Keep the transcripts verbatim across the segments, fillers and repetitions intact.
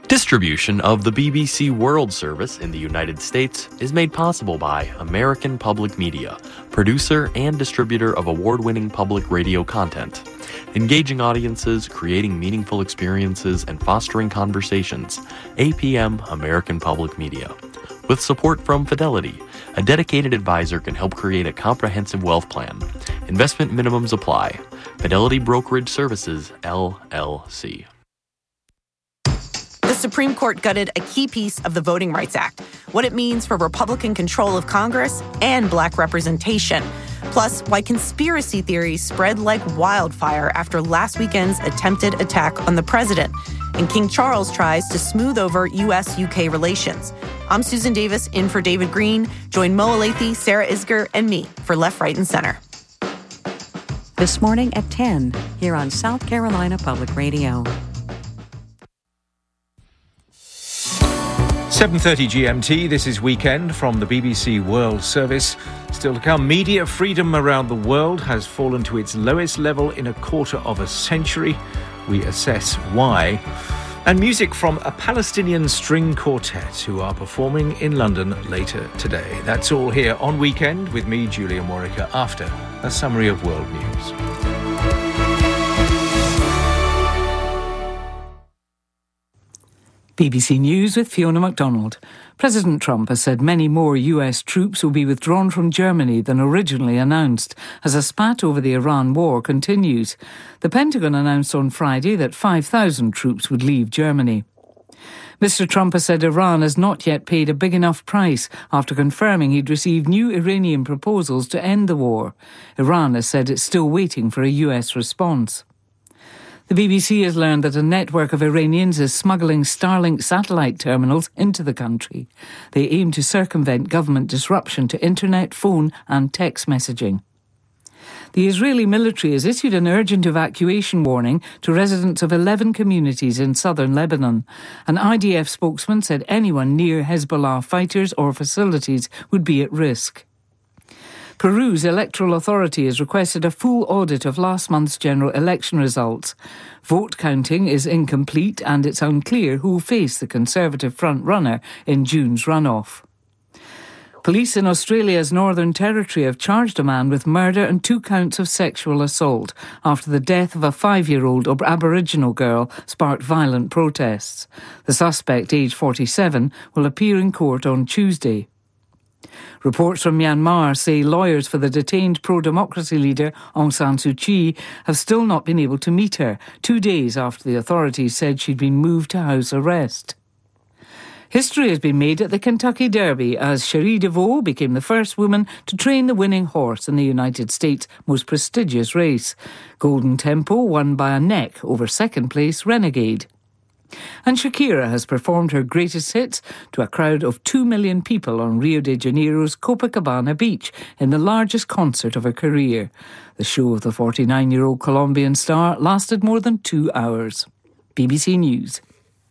Distribution of the B B C World Service in the United States is made possible by American Public Media, producer and distributor of award-winning public radio content. Engaging audiences, creating meaningful experiences, and fostering conversations. A P M American Public Media. With support from Fidelity, a dedicated advisor can help create a comprehensive wealth plan. Investment minimums apply. Fidelity Brokerage Services, L L C. The Supreme Court gutted a key piece of the Voting Rights Act, what it means for Republican control of Congress and black representation. Plus, why conspiracy theories spread like wildfire after last weekend's attempted attack on the president. And King Charles tries to smooth over U S U K relations. I'm Susan Davis, in for David Green. Join Mo Alathe, Sarah Isger, and me for Left, Right, and Center. This morning at ten, here on South Carolina Public Radio. seven thirty G M T, this is Weekend from the B B C World Service. Still to come, media freedom around the world has fallen to its lowest level in a quarter of a century. We assess why. And music from a Palestinian string quartet who are performing in London later today. That's all here on Weekend with me, Julian Warwicker, after a summary of world news. B B C News with Fiona MacDonald. President Trump has said many more U S troops will be withdrawn from Germany than originally announced as a spat over the Iran war continues. The Pentagon announced on Friday that five thousand troops would leave Germany. Mister Trump has said Iran has not yet paid a big enough price after confirming he'd received new Iranian proposals to end the war. Iran has said it's still waiting for a U S response. The B B C has learned that a network of Iranians is smuggling Starlink satellite terminals into the country. They aim to circumvent government disruption to internet, phone and text messaging. The Israeli military has issued an urgent evacuation warning to residents of eleven communities in southern Lebanon. An I D F spokesman said anyone near Hezbollah fighters or facilities would be at risk. Peru's electoral authority has requested a full audit of last month's general election results. Vote counting is incomplete and it's unclear who will face the Conservative front-runner in June's runoff. Police in Australia's Northern Territory have charged a man with murder and two counts of sexual assault after the death of a five-year-old Aboriginal girl sparked violent protests. The suspect, aged forty-seven, will appear in court on Tuesday. Reports from Myanmar say lawyers for the detained pro-democracy leader Aung San Suu Kyi have still not been able to meet her, two days after the authorities said she'd been moved to house arrest. History has been made at the Kentucky Derby as Cherie DeVaux became the first woman to train the winning horse in the United States' most prestigious race. Golden Tempo won by a neck over second-place Renegade. And Shakira has performed her greatest hits to a crowd of two million people on Rio de Janeiro's Copacabana beach in the largest concert of her career. The show of the forty-nine-year-old Colombian star lasted more than two hours. B B C News.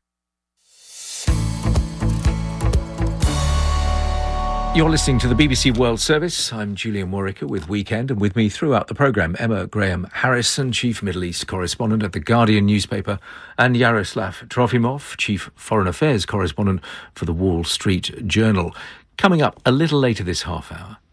You're listening to the B B C World Service. I'm Julian Warwicker with Weekend, and with me throughout the programme, Emma Graham-Harrison, Chief Middle East Correspondent at The Guardian newspaper, and Yaroslav Trofimov, Chief Foreign Affairs Correspondent for The Wall Street Journal. Coming up a little later this half hour.